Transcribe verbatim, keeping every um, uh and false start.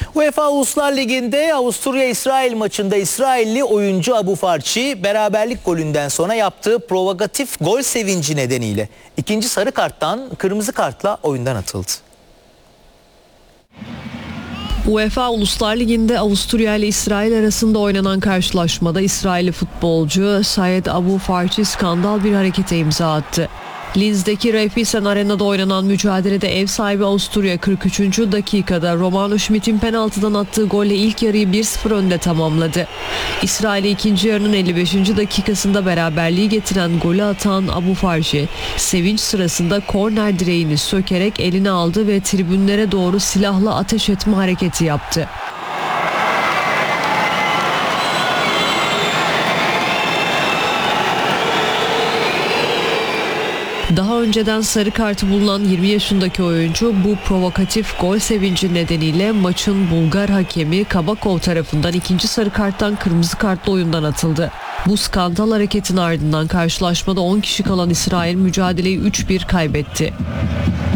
UEFA Uluslar Ligi'nde Avusturya-İsrail maçında İsrailli oyuncu Abu Farchi beraberlik golünden sonra yaptığı provokatif gol sevinci nedeniyle ikinci sarı karttan kırmızı kartla oyundan atıldı. UEFA Uluslar Ligi'nde Avusturya ile İsrail arasında oynanan karşılaşmada İsrailli futbolcu Sayed Abu Farchi skandal bir harekete imza attı. Linz'deki Raiffeisen Arena'da oynanan mücadelede ev sahibi Avusturya kırk üçüncü dakikada Romano Schmidt'in penaltıdan attığı golle ilk yarıyı bir sıfır önde tamamladı. İsrail'e ikinci yarının elli beşinci dakikasında beraberliği getiren golü atan Abu Farchi, sevinç sırasında korner direğini sökerek eline aldı ve tribünlere doğru silahla ateş etme hareketi yaptı. Daha önceden sarı kartı bulunan yirmi yaşındaki oyuncu bu provokatif gol sevinci nedeniyle maçın Bulgar hakemi Kabakov tarafından ikinci sarı karttan kırmızı kartla oyundan atıldı. Bu skandal hareketin ardından karşılaşmada on kişi kalan İsrail mücadeleyi üç bir kaybetti.